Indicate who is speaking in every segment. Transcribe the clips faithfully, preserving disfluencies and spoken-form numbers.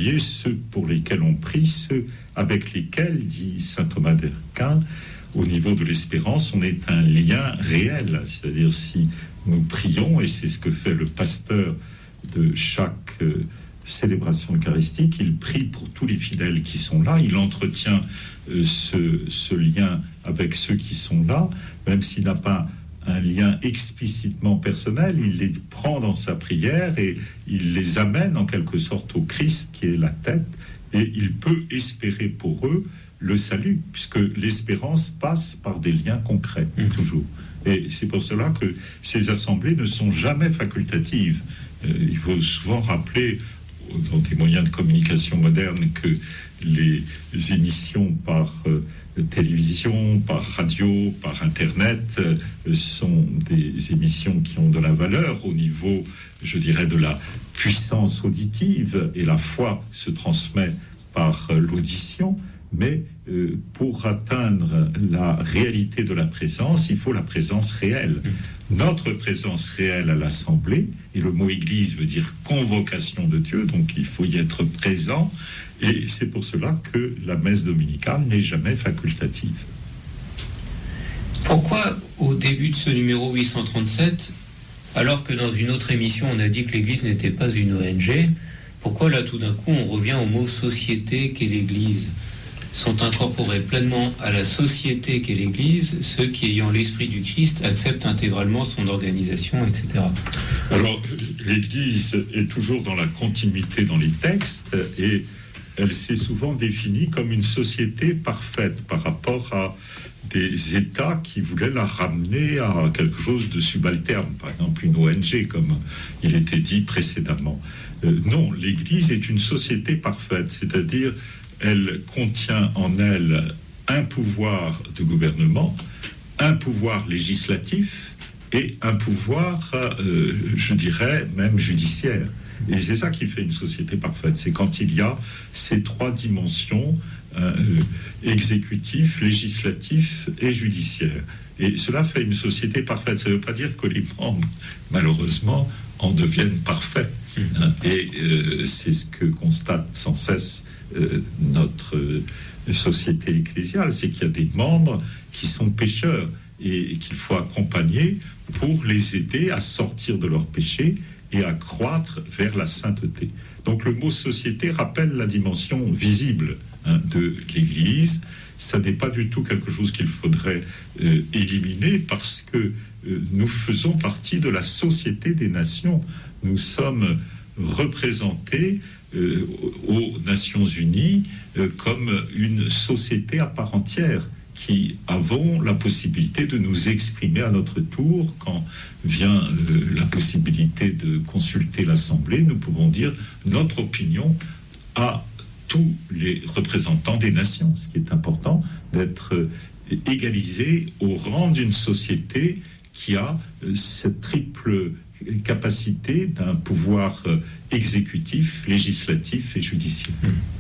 Speaker 1: particulier ceux pour lesquels on prie, ceux avec lesquels, dit saint Thomas d'Aquin, au niveau de l'espérance, on est un lien réel. C'est-à-dire si nous prions, et c'est ce que fait le pasteur de chaque euh, célébration eucharistique, il prie pour tous les fidèles qui sont là, il entretient euh, ce, ce lien avec ceux qui sont là, même s'il n'a pas un lien explicitement personnel, il les prend dans sa prière et il les amène en quelque sorte au Christ qui est la tête, et il peut espérer pour eux le salut, puisque l'espérance passe par des liens concrets, mmh. toujours. Et c'est pour cela que ces assemblées ne sont jamais facultatives. Euh, il faut souvent rappeler dans des moyens de communication modernes que les émissions par euh, télévision, par radio, par Internet euh, sont des émissions qui ont de la valeur au niveau, je dirais, de la puissance auditive, et la foi se transmet par euh, l'audition. Mais euh, pour atteindre la réalité de la présence, il faut la présence réelle. Mmh. Notre présence réelle à l'Assemblée, et le mot Église veut dire convocation de Dieu, donc il faut y être présent, et c'est pour cela que la messe dominicale n'est jamais facultative.
Speaker 2: Pourquoi, au début de ce numéro huit cent trente-sept, alors que dans une autre émission on a dit que l'Église n'était pas une O N G, pourquoi là tout d'un coup on revient au mot société qu'est l'Église ? Sont incorporés pleinement à la société qu'est l'Église, ceux qui, ayant l'esprit du Christ, acceptent intégralement son organisation, et cetera.
Speaker 1: Alors, l'Église est toujours dans la continuité dans les textes, et elle s'est souvent définie comme une société parfaite par rapport à des États qui voulaient la ramener à quelque chose de subalterne, par exemple une O N G, comme il était dit précédemment. Euh, non, l'Église est une société parfaite, c'est-à-dire elle contient en elle un pouvoir de gouvernement, un pouvoir législatif et un pouvoir, euh, je dirais, même judiciaire. Et c'est ça qui fait une société parfaite. C'est quand il y a ces trois dimensions, euh, exécutif, législatif et judiciaire. Et cela fait une société parfaite. Ça ne veut pas dire que les membres, malheureusement, en deviennent parfaits. Hein. Et euh, c'est ce que constate sans cesse euh, notre euh, société ecclésiale, c'est qu'il y a des membres qui sont pécheurs et, et qu'il faut accompagner pour les aider à sortir de leurs péchés et à croître vers la sainteté. Donc le mot société rappelle la dimension visible, hein, de l'Église. Ça n'est pas du tout quelque chose qu'il faudrait euh, éliminer, parce que euh, nous faisons partie de la société des nations. Nous sommes représentés euh, aux Nations Unies euh, comme une société à part entière, qui avons la possibilité de nous exprimer à notre tour. Quand vient euh, la possibilité de consulter l'Assemblée, nous pouvons dire notre opinion à tous les représentants des nations, ce qui est important, d'être euh, égalisé au rang d'une société qui a euh, cette triple capacité d'un pouvoir euh, exécutif, législatif et judiciaire.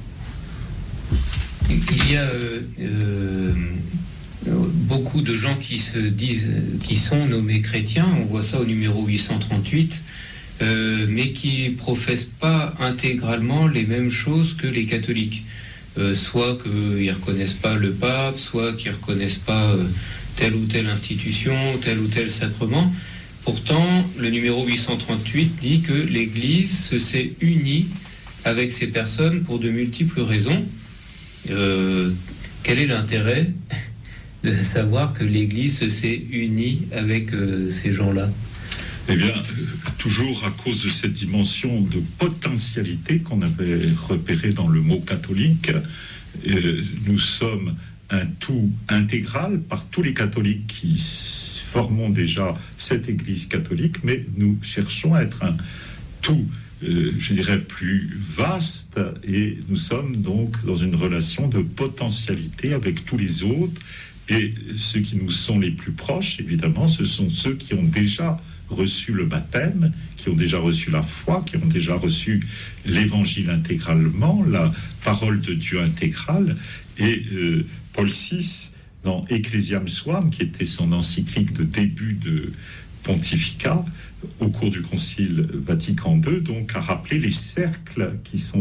Speaker 2: Il y a euh, euh, beaucoup de gens qui se disent, qui sont nommés chrétiens, on voit ça au numéro huit cent trente-huit, euh, mais qui professent pas intégralement les mêmes choses que les catholiques. Euh, soit qu'ils ne reconnaissent pas le pape, soit qu'ils ne reconnaissent pas euh, telle ou telle institution, tel ou tel sacrement. Pourtant, le numéro huit cent trente-huit dit que l'Église se s'est unie avec ces personnes pour de multiples raisons. Euh, quel est l'intérêt de savoir que l'Église se s'est unie avec euh, ces gens-là ?
Speaker 1: Eh bien, euh, toujours à cause de cette dimension de potentialité qu'on avait repérée dans le mot catholique, euh, nous sommes un tout intégral par tous les catholiques qui formons déjà cette Église catholique, mais nous cherchons à être un tout, euh, je dirais, plus vaste, et nous sommes donc dans une relation de potentialité avec tous les autres, et ceux qui nous sont les plus proches, évidemment, ce sont ceux qui ont déjà reçu le baptême, qui ont déjà reçu la foi, qui ont déjà reçu l'évangile intégralement, la parole de Dieu intégrale. Et euh, Paul six, dans Ecclesiam Suam, qui était son encyclique de début de pontificat, au cours du Concile Vatican deux, donc a rappelé les cercles qui sont